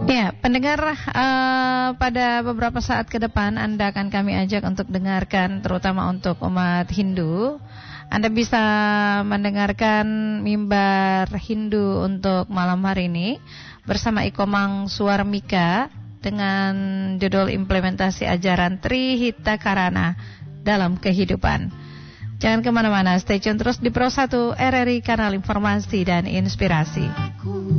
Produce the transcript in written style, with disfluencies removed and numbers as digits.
Ya, pendengar, pada beberapa saat ke depan Anda akan kami ajak untuk dengarkan, terutama untuk umat Hindu. Anda bisa mendengarkan mimbar Hindu untuk malam hari ini bersama Ikomang Suarmika dengan judul implementasi ajaran Trihita Karana dalam kehidupan. Jangan kemana-mana, stay tune terus di Pro 1 RRI, kanal informasi dan inspirasi.